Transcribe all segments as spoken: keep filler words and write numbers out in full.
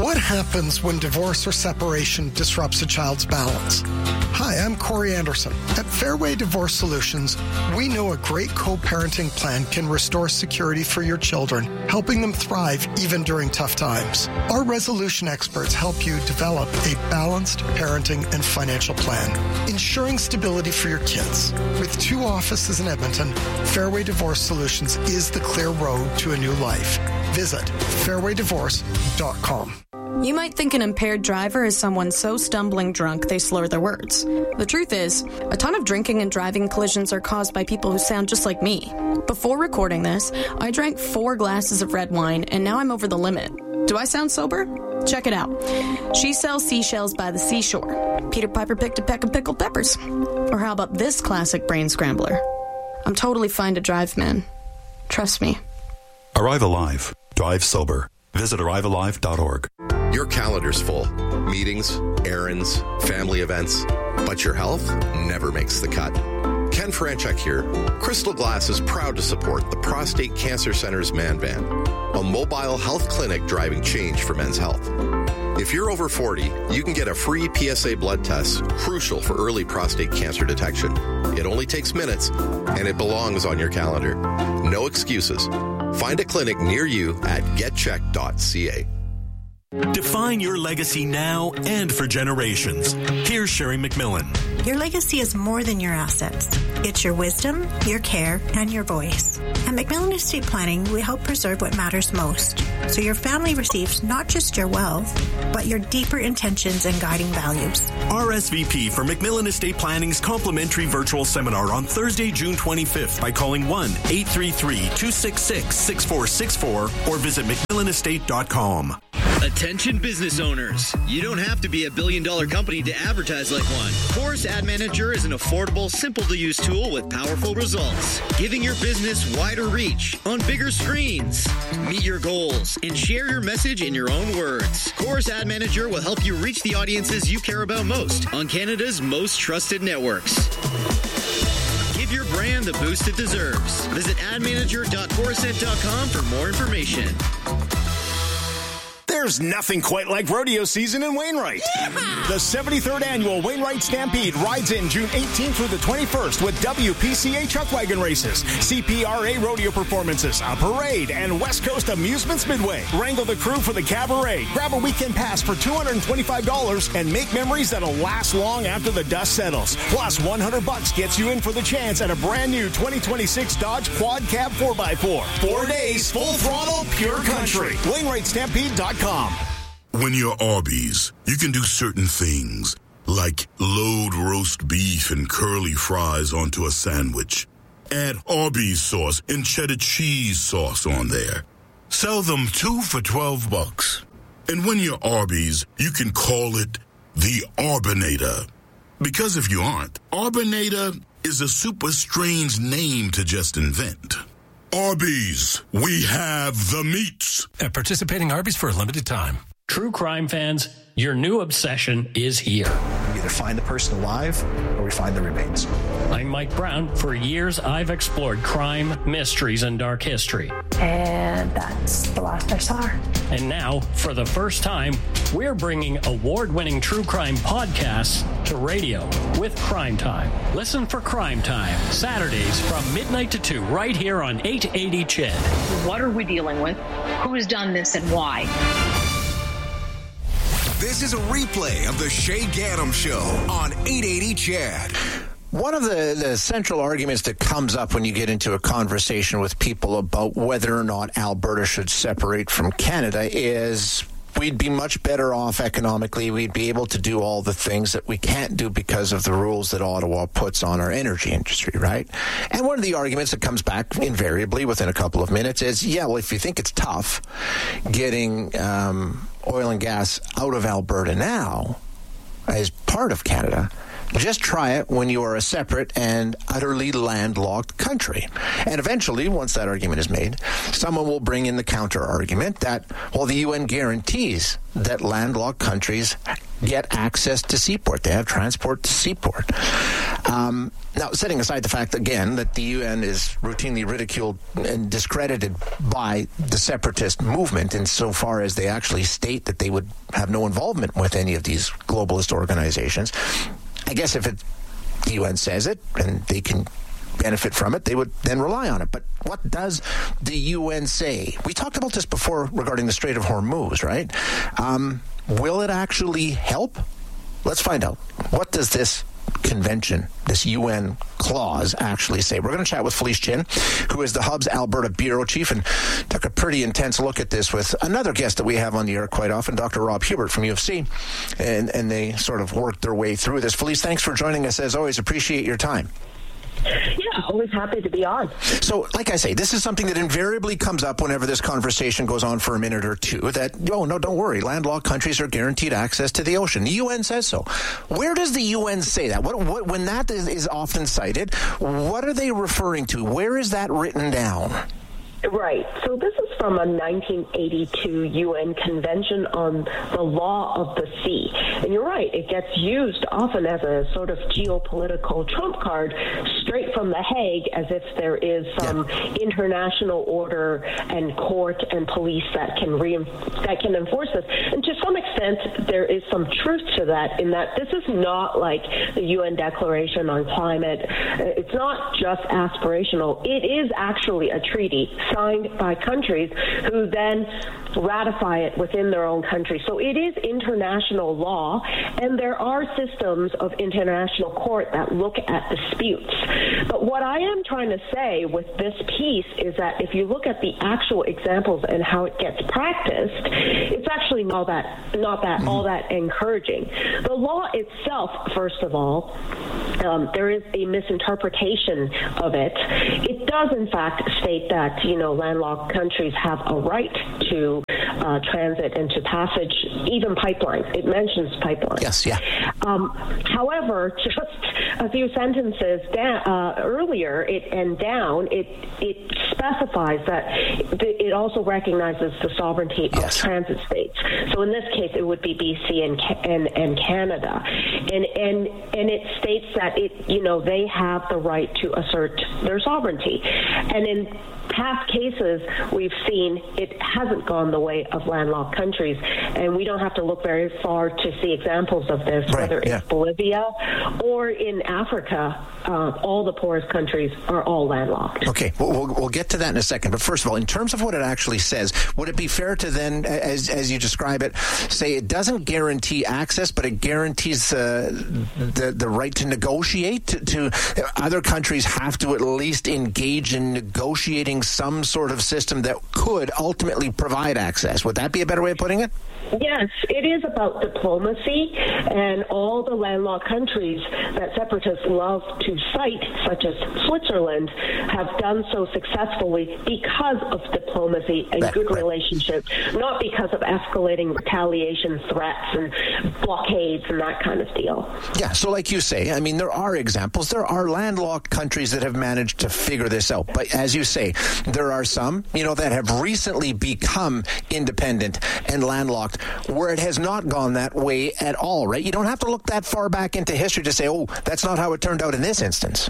What happens when divorce or separation disrupts a child's balance? Hi, I'm Corey Anderson. At Fairway Divorce Solutions, we know a great co-parenting plan can restore security for your children, helping them thrive even during tough times. Our resolution experts help you develop a balanced parenting and financial plan, ensuring stability for your kids. With two offices in Edmonton, Fairway Divorce Solutions is the clear road to a new life. Visit fairway divorce dot com. You might think an impaired driver is someone so stumbling drunk they slur their words. The truth is, a ton of drinking and driving collisions are caused by people who sound just like me. Before recording this, I drank four glasses of red wine, and now I'm over the limit. Do I sound sober? Check it out. She sells seashells by the seashore. Peter Piper picked a peck of pickled peppers. Or how about this classic brain scrambler? I'm totally fine to drive, man. Trust me. Arrive Alive. Drive sober. Visit arrive alive dot org. Your calendar's full. Meetings, errands, family events. But your health never makes the cut. Ken Franchuk here. Crystal Glass is proud to support the Prostate Cancer Center's Man Van, a mobile health clinic driving change for men's health. If you're over forty, you can get a free P S A blood test, crucial for early prostate cancer detection. It only takes minutes, and it belongs on your calendar. No excuses. Find a clinic near you at get check dot c a. Define your legacy now and for generations. Here's Sherry McMillan. Your legacy is more than your assets. It's your wisdom, your care, and your voice. At McMillan Estate Planning, we help preserve what matters most, so your family receives not just your wealth, but your deeper intentions and guiding values. R S V P for McMillan Estate Planning's complimentary virtual seminar on Thursday, June twenty-fifth by calling one eight three three, two six six, six four six four or visit mcmillan estate dot com. Attention business owners. You don't have to be a billion dollar company to advertise like one. Chorus Ad Manager is an affordable, simple to use tool with powerful results, giving your business wider reach on bigger screens. Meet your goals and share your message in your own words. Chorus Ad Manager will help you reach the audiences you care about most on Canada's most trusted networks. Give your brand the boost it deserves. Visit ad manager dot chorused dot com for more information. There's nothing quite like rodeo season in Wainwright. Yeah! The seventy-third Annual Wainwright Stampede rides in June eighteenth through the twenty-first with W P C A chuck wagon races, C P R A rodeo performances, a parade, and West Coast Amusements Midway. Wrangle the crew for the cabaret. Grab a weekend pass for two hundred twenty-five dollars and make memories that'll last long after the dust settles. Plus, one hundred bucks gets you in for the chance at a brand new twenty twenty-six Dodge Quad Cab four by four. Four days, full throttle, pure country. Wainwright Stampede dot com. When you're Arby's, you can do certain things, like load roast beef and curly fries onto a sandwich. Add Arby's sauce and cheddar cheese sauce on there. Sell them two for twelve bucks. And when you're Arby's, you can call it the Arbinator. Because if you aren't, Arbinator is a super strange name to just invent. Arby's, we have the meats. At participating Arby's for a limited time. True crime fans, your new obsession is here. We either find the person alive or we find the remains. I'm Mike Brown. For years, I've explored crime, mysteries, and dark history. And that's the last I saw her. And now, for the first time, we're bringing award-winning true crime podcasts to radio with Crime Time. Listen for Crime Time, Saturdays from midnight to two, right here on eight eighty C H E D. What are we dealing with? Who's done this and why? This is a replay of the Shay Gaddam Show on eight eighty C H E D. One of the, the central arguments that comes up when you get into a conversation with people about whether or not Alberta should separate from Canada is we'd be much better off economically. We'd be able to do all the things that we can't do because of the rules that Ottawa puts on our energy industry, right? And one of the arguments that comes back invariably within a couple of minutes is, yeah, well, if you think it's tough getting um, oil and gas out of Alberta now as part of Canada, Just try it when you are a separate and utterly landlocked country. And eventually, once that argument is made, someone will bring in the counter-argument that, well, the U N guarantees that landlocked countries get access to seaport. They have transport to seaport. Um, now, setting aside the fact, again, that the U N is routinely ridiculed and discredited by the separatist movement insofar as they actually state that they would have no involvement with any of these globalist organizations, I guess if it, the U N says it and they can benefit from it, they would then rely on it. But what does the U N say? We talked about this before regarding the Strait of Hormuz, right? Um, will it actually help? Let's find out. What does this convention, this U N clause, actually say? We're going to chat with Felice Chin, who is the Hub's Alberta Bureau Chief, and took a pretty intense look at this with another guest that we have on the air quite often, Doctor Rob Hubert from U of C, and, and they sort of worked their way through this. Felice, thanks for joining us as always. Appreciate your time. Yeah, always happy to be on. So, like I say, this is something that invariably comes up whenever this conversation goes on for a minute or two, that, oh, no, don't worry, landlocked countries are guaranteed access to the ocean. The U N says so. Where does the U N say that? What, what, when that is, is often cited, what are they referring to? Where is that written down? Right. So this is from a nineteen eighty-two U N Convention on the Law of the Sea. And you're right, it gets used often as a sort of geopolitical trump card straight from The Hague, as if there is some yeah. international order and court and police that can re- that can enforce this. And to some extent, there is some truth to that, in that this is not like the U N Declaration on Climate. It's not just aspirational. It is actually a treaty signed by countries who then ratify it within their own country. So it is international law, and there are systems of international court that look at disputes. But what I am trying to say with this piece is that if you look at the actual examples and how it gets practiced, it's actually not that not that mm-hmm. all that encouraging. The law itself, first of all, um, there is a misinterpretation of it. It does, in fact, state that, you know, landlocked countries have a right to uh, transit and to passage, even pipelines. It mentions pipelines. Yes, yeah. Um, however, just a few sentences down, uh, earlier it, and down, it it specifies that it also recognizes the sovereignty yes. of transit states. So in this case, it would be B C and and, and Canada, and and and it states that it you know they have the right to assert their sovereignty, and in past cases we've seen it hasn't gone the way of landlocked countries, and we don't have to look very far to see examples of this, right, whether yeah. it's Bolivia or in Africa. Uh, all the poorest countries are all landlocked. Okay, we'll, we'll, we'll get to that in a second. But first of all, in terms of what it actually says, would it be fair to then, as as you describe it, say it doesn't guarantee access, but it guarantees uh, the the right to negotiate? To, to other countries have to at least engage in negotiating some sort of system that could ultimately provide access. Would that be a better way of putting it? Yes, it is about diplomacy, and all the landlocked countries that separatists love to cite, such as Switzerland, have done so successfully because of diplomacy and right, good right. relationships, not because of escalating retaliation threats and blockades and that kind of deal. Yeah, so like you say, I mean, there are examples. There are landlocked countries that have managed to figure this out. But as you say, there are some, you know, that have recently become independent and landlocked, where it has not gone that way at all, right? You don't have to look that far back into history to say, oh, that's not how it turned out in this instance.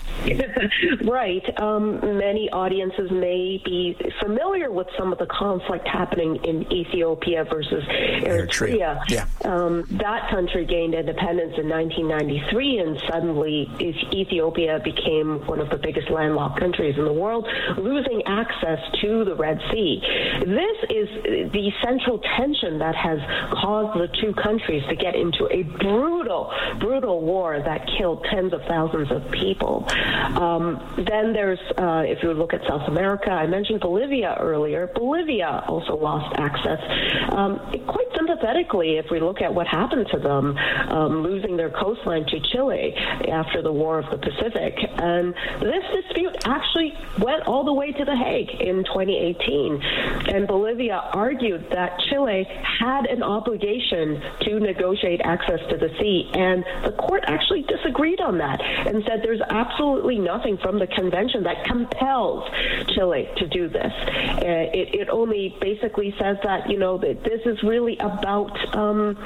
Right. Um, many audiences may be familiar with some of the conflict happening in Ethiopia versus Eritrea. Eritrea. Yeah. Um, that country gained independence in nineteen ninety-three, and suddenly Ethiopia became one of the biggest landlocked countries in the world, losing access to the Red Sea. This is the central tension that has caused the two countries to get into a brutal, brutal war that killed tens of thousands of people. Um, then there's, uh, if you look at South America, I mentioned Bolivia earlier. Bolivia also lost access. Um, quite sympathetically, if we look at what happened to them, um, losing their coastline to Chile after the War of the Pacific, And this dispute actually went all the way to The Hague in twenty eighteen. And Bolivia argued that Chile had an obligation to negotiate access to the sea. And the court actually disagreed on that and said there's absolutely nothing from the convention that compels Chile to do this. Uh, it, it only basically says that, you know, that this is really about um,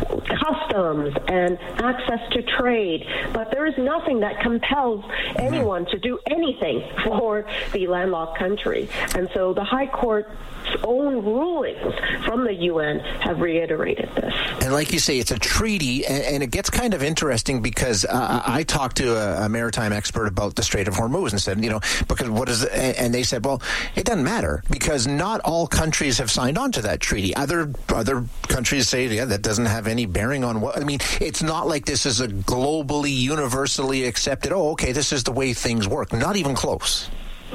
customs and access to trade, but there is nothing that compels anyone to do anything for the landlocked country. And so the High Court's own rulings from the U N have reiterated this. And like you say, it's a treaty, and, and it gets kind of interesting because uh, I talked to a, a maritime expert about the Strait of Hormuz and said, you know, because what is, and they said, well, it doesn't matter because not all countries have signed on to that treaty. Other other countries say, yeah, that doesn't have any bearing on what, I mean, it's not like this is a globally, universally accepted, oh, okay, this is the way things work. Not even close.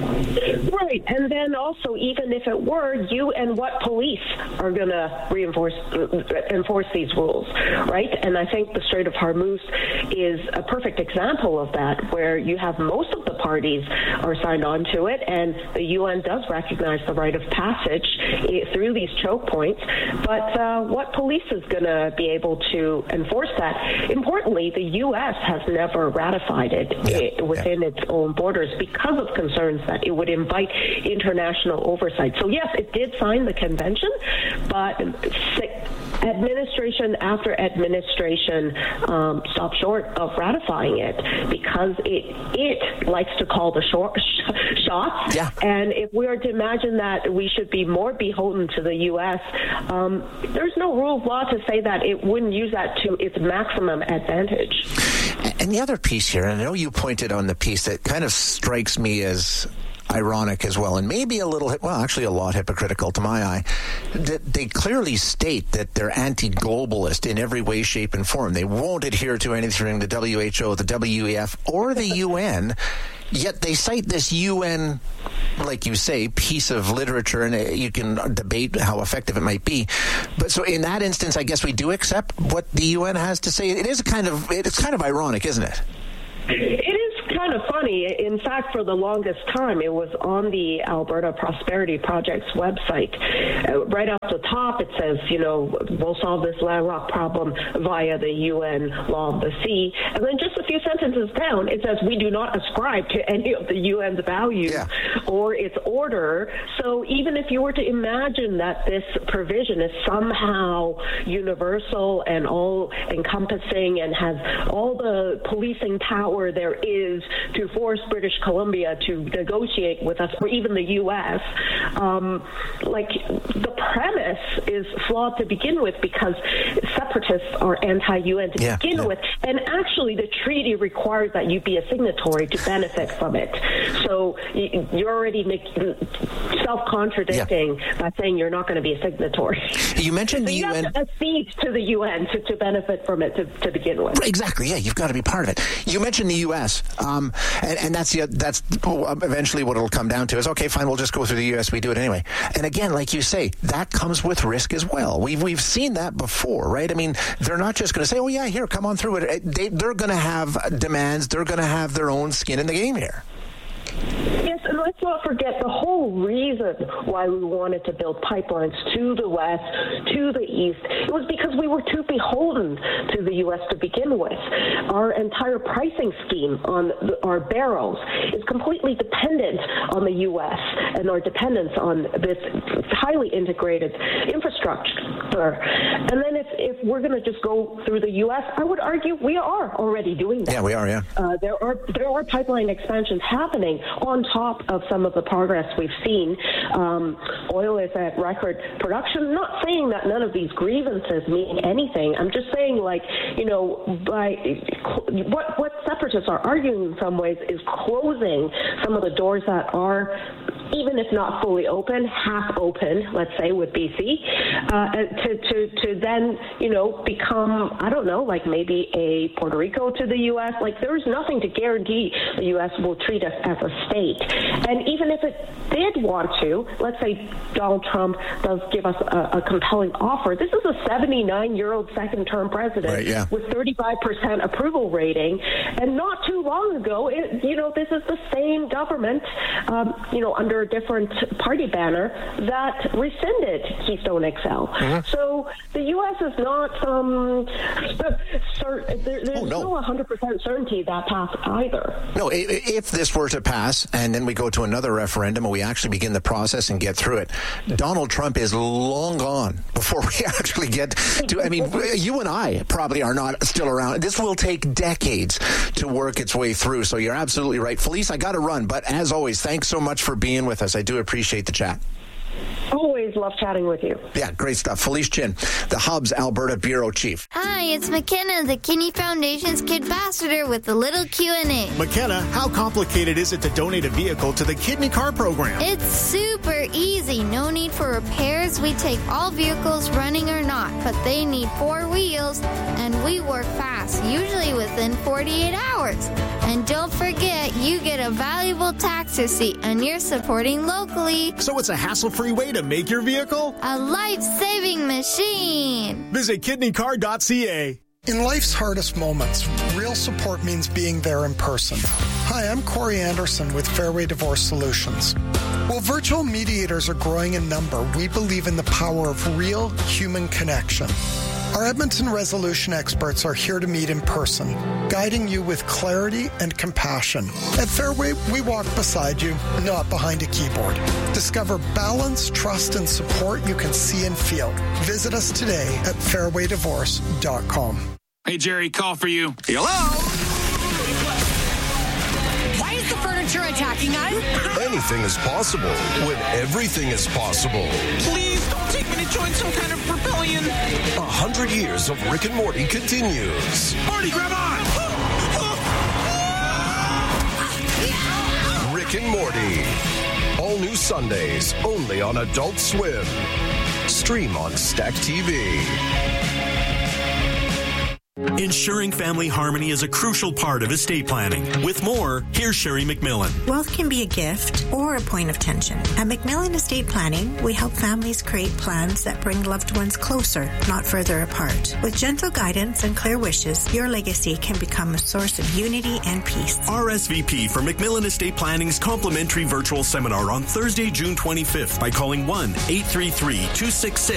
Right, and then also, even if it were, you and what police are going to reinforce enforce these rules, right? And I think the Strait of Hormuz is a perfect example of that, where you have most of the parties are signed on to it, and the U N does recognize the right of passage through these choke points. But uh, what police is going to be able to enforce that? Importantly, the U S has never ratified it yeah, within yeah. its own borders because of concerns that it would invite international oversight. So yes, it did sign the convention, but administration after administration um, stopped short of ratifying it because it it likes to call the short sh- shots. Yeah. And if we are to imagine that we should be more beholden to the U S, um, there's no rule of law to say that it wouldn't use that to its maximum advantage. And the other piece here, and I know you pointed on the piece that kind of strikes me as ironic as well, and maybe a little, well, actually a lot hypocritical to my eye, that they clearly state that they're anti-globalist in every way, shape, and form. They won't adhere to anything from the W H O, the W E F, or the U N, yet they cite this U N, like you say, piece of literature, and you can debate how effective it might be. But so in that instance, I guess we do accept what the U N has to say. It is kind of, it's kind of ironic, isn't it? It is kind of funny. In fact, for the longest time, it was on the Alberta Prosperity Project's website. Uh, right off the top, it says, you know, we'll solve this landlocked problem via the U N Law of the Sea. And then just a few sentences down, it says we do not ascribe to any of the U N's values yeah. or its order. So even if you were to imagine that this provision is somehow universal and all-encompassing and has all the policing power there is to force British Columbia to negotiate with us, or even the U S, um, like the premise is flawed to begin with because separatists are anti-U N to yeah, begin yeah. with, and actually the treaty requires that you be a signatory to benefit from it. So you're already self-contradicting yeah. by saying you're not going to be a signatory. You mentioned so the you U N. have to accede to the U N to, to benefit from it to, to begin with. Exactly. Yeah, you've got to be part of it. You mentioned the U S, um, and, and that's the, that's eventually what it'll come down to is, okay, fine, we'll just go through the U S, we do it anyway. And again, like you say, that comes with risk as well. We've, we've seen that before, right? I mean, they're not just going to say, oh, yeah, here, come on through it. They, they're going to have demands. They're going to have their own skin in the game here. Yes, and let's not forget the whole reason why we wanted to build pipelines to the west, to the east. It was because we were too beholden to the U S to begin with. Our entire pricing scheme on the, our barrels is completely dependent on the U S and our dependence on this highly integrated infrastructure. And then if, if we're going to just go through the U S, I would argue we are already doing that. Yeah, we are, yeah. Uh, there are there are pipeline expansions happening on top of some of the progress we've seen. Um, oil is at record production. Not saying that none of these grievances mean anything. I'm just saying, like, you know, by what what separatists are arguing in some ways is closing some of the doors that are even if not fully open, half open, let's say, with B C, uh, to, to, to then, you know, become, I don't know, like maybe a Puerto Rico to the U S. Like, there's nothing to guarantee the U S will treat us as a state. And even if it did want to, let's say Donald Trump does give us a, a compelling offer, this is a seventy-nine-year-old second-term president right, yeah. with thirty-five percent approval rating. And not too long ago, it, you know, this is the same government, um, you know, under a different party banner that rescinded Keystone X L. Mm-hmm. So the U S is not, um, cert- there, there's oh, no. no one hundred percent certainty that path either. No, if this were to pass and then we go to another referendum and we actually begin the process and get through it, Donald Trump is long gone before we actually get to, I mean, you and I probably are not still around. This will take decades to work its way through. So you're absolutely right. Felice, I got to run. But as always, thanks so much for being with us. I do appreciate the chat. Always love chatting with you. Yeah, great stuff. Felice Chin, the Hub's Alberta Bureau Chief. Hi, it's McKenna, the Kidney Foundation's Kid Ambassador with a little Q and A. McKenna, how complicated is it to donate a vehicle to the Kidney Car Program? It's super easy. No need for repairs. We take all vehicles, running or not, but they need four wheels, and we work fast, usually within forty-eight hours. And don't forget, you get a valuable tax receipt, and you're supporting locally. So it's a hassle-free way to make your vehicle a life-saving machine. Visit kidney car dot c a. In life's hardest moments, real support means being there in person. Hi, I'm Corey Anderson with Fairway Divorce Solutions. While virtual mediators are growing in number, we believe in the power of real human connection. Our Edmonton resolution experts are here to meet in person, guiding you with clarity and compassion. At Fairway, we walk beside you, not behind a keyboard. Discover balance, trust, and support you can see and feel. Visit us today at fairway divorce dot com. Hey, Jerry, call for you. Hello? Why is the furniture attacking us? Anything is possible when everything is possible. Please don't take me to join some kind of rebellion. A hundred years of Rick and Morty continues. Morty, grab on! Rick and Morty. All new Sundays, only on Adult Swim. Stream on Stack T V. Ensuring family harmony is a crucial part of estate planning. With more, here's Sherry McMillan. Wealth can be a gift or a point of tension. At McMillan Estate Planning, we help families create plans that bring loved ones closer, not further apart. With gentle guidance and clear wishes, your legacy can become a source of unity and peace. R S V P for McMillan Estate Planning's complimentary virtual seminar on Thursday, June twenty-fifth by calling one eight three three, two six six,